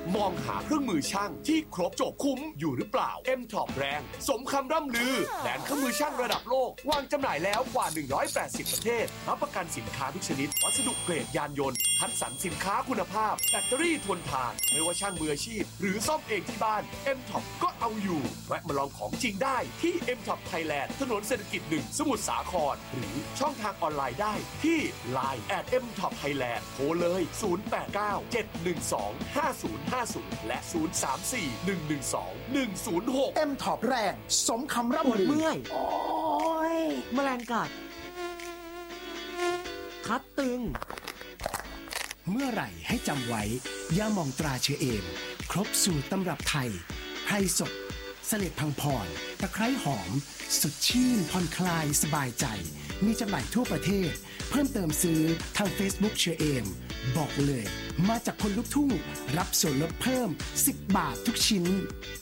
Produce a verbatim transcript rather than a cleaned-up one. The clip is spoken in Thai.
มองหาเครื่องมือช่างที่ครบจบคุ้มอยู่หรือเปล่า เอ็ม ท็อป แบรนด์สมคำร่ำลือแบรนด์เครื่องมือช่างระดับโลกวางจำหน่ายแล้วกว่าหนึ่งร้อยแปดสิบประเทศรับประกันสินค้าทุกชนิดวัสดุเกรดยานยนต์คัดสรรสินค้าคุณภาพแบตเตอรี่ทนทานไม่ว่าช่างมืออาชีพหรือซ่อมเองที่บ้าน เอ็ม ท็อป ก็เอาอยู่แวะมาลองของจริงได้ที่ เอ็ม ท็อป Thailand ถนนเศรษฐกิจหนึ่งสมุทรสาครหรือช่องทางออนไลน์ได้ที่ ไลน์ แอท เอ็ม ท็อป Thailand โทรเลยศูนย์ แปด เก้า เจ็ด หนึ่ง สอง ห้า ศูนย์ ห้า ศูนย์และศูนย์ สาม สี่ หนึ่ง หนึ่ง สอง หนึ่ง ศูนย์ หกเอ็ม ท็อป แรงสมคำร่ำปวดลือเมื่อยโอ้ยแมลงกัดคัดตึงเมื่อไหร่ให้จำไว้ยาหม่องตราเชอเอมครบสูตรตำรับไทยไพรสดเสล็ดพังพรตะไคร้หอมสดชื่นผ่อนคลายสบายใจมีจำหน่ายทั่วประเทศเพิ่มเติมซื้อทาง Facebook เชอเอมบอกเลยมาจากคนลุกทุ่งรับส่วนลดเพิ่มสิบบาททุกชิ้น